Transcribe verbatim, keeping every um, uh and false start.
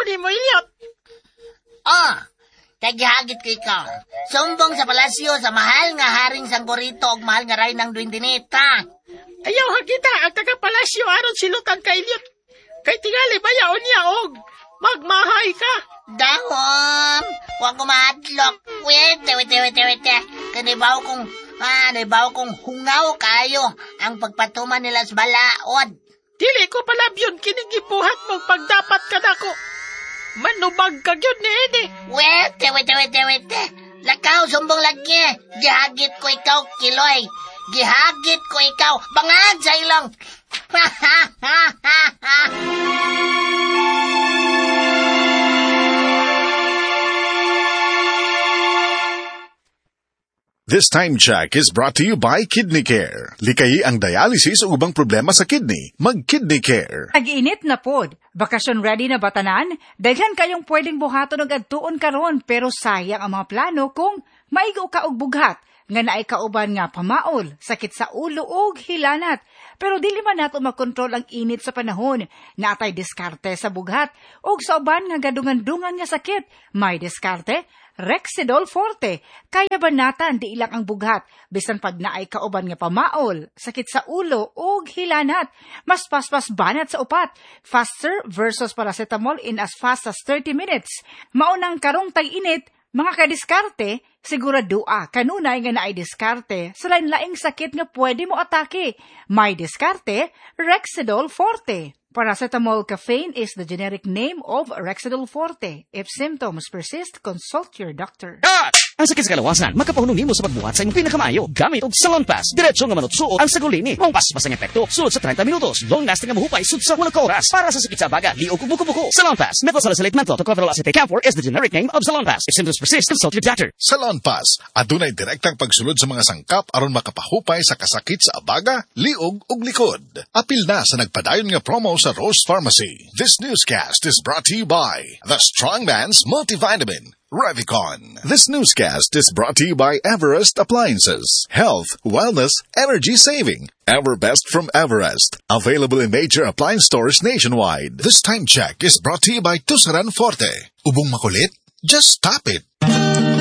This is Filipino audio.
ni mo, Ilyot. Oh, kagihagit ko ikaw. Sumbong sa palasyo sa mahal nga haring sanggorito og mahal nga ray ng duwindinita. Ayaw hagita ang taga-palasyo aron silutan ka, Ilyot. Kay tingali bayaon niya og magmahay ka. Dahon, huwag ko mahadlok. Wete, wete, wete, wete. Kanibaw kong, ah, nibaw kong hungaw kayo ang pagpatuman nila sa balaod. Dili ko palabyon kinigibuhat mong pagdapat ka nako. Manubag ka yun ni Ede. Wete, wete, wete, wete. Lakaw, sumbong lagi. Gihagit ko ikaw, Kiloy. Gihagit ko ikaw. Bangag sa ilong. Ha, ha, ha, ha, ha. This time check is brought to you by Kidney Care. Likayi ang dialysis o ubang problema sa kidney. Mag-Kidney Care. Tag-init na pod. Bakasyon ready na batanan? Daghan kayong pwedeng buhaton og adtuon karon pero sayang ang mga plano kung maigo ka og bughat nga naay kauban nga pamaol, sakit sa ulo ug hilanat. Pero dili man nato makontrol ang init sa panahon. Natay diskarte sa bughat ug sa uban nga gadungan-dungan nga sakit. May diskarte Rexidol Forte. Kaya banatan di ilang ang bughat bisan pag naay kauban nga pamaol, sakit sa ulo ug hilanat. Mas paspas banat sa upat. Faster versus paracetamol in as fast as thirty minutes. Maunang karong tag-init, mga kadiskarte, siguradua kanunay nga naay diskarte sa lain-laing sakit nga pwede mo atake. May diskarte Rexidol Forte. Paracetamol caffeine is the generic name of Rexidol Forte. If symptoms persist, consult your doctor. Ah! Ang sakit sa kalawasan, makapahunong nimo sa pagbuhat sa imong pinakamayo. Gamit og Salon Pass. Diretso nga manutsuot ang sagulini. Mong pas-pas ang epekto. Sunod sa thirty minutos. Long lasting nga mahupay sud sa walong oras. Para sa sakit sa baga, liog ug buko-buko. Salon Pass. Methylsalicylate menthol tocopherol acetate camphor is the generic name of Salon Pass. If symptoms persist, consult your doctor. Salon Pass. Adunay direktang pagsulod sa mga sangkap aron makapahupay sa kasakit sa abaga, liog ug likod. Apil na sa nagpadayon nga promo sa Rose Pharmacy. This newscast is brought to you by the Strongman's Multivitamin, Revicon. This newscast is brought to you by Everest Appliances. Health, wellness, energy saving. Everbest from Everest. Available in major appliance stores nationwide. This time check is brought to you by Tusaran Forte. Ubong makulit? Just stop it.